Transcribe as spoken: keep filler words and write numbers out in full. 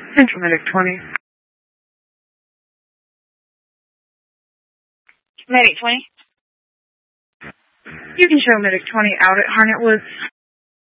Central Medic twenty. Medic twenty. You can show Medic twenty out at Harnett Woods.